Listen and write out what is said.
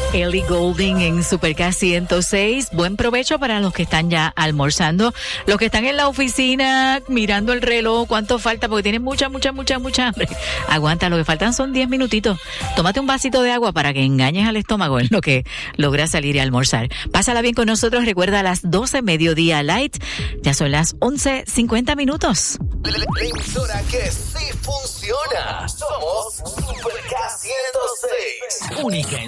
Ellie Goulding en Super K 106. Buen provecho para los que están ya almorzando. Los que están en la oficina mirando el reloj, cuánto falta, porque tienen mucha hambre. Aguanta, lo que faltan son 10 minutitos. Tómate un vasito de agua para que engañes al estómago en lo que logras salir y almorzar. Pásala bien con nosotros. Recuerda, a las 12 mediodía light. Ya son las 11:50 minutos. La emisora que sí funciona. Somos Super K 106. Única en